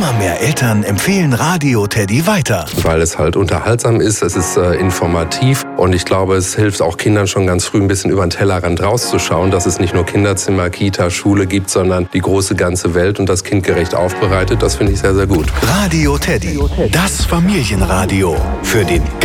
Immer mehr Eltern empfehlen Radio Teddy weiter. Weil es halt unterhaltsam ist, es ist informativ und ich glaube, es hilft auch Kindern schon ganz früh ein bisschen über den Tellerrand rauszuschauen, dass es nicht nur Kinderzimmer, Kita, Schule gibt, sondern die große ganze Welt und das kindgerecht aufbereitet. Das finde ich sehr, sehr gut. Radio Teddy, das Familienradio für den